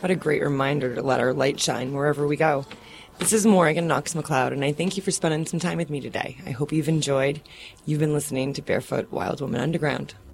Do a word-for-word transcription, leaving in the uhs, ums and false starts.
What a great reminder to let our light shine wherever we go. This is Morgan Knox McLeod, and I thank you for spending some time with me today. I hope you've enjoyed. You've been listening to Barefoot Wild Woman Underground.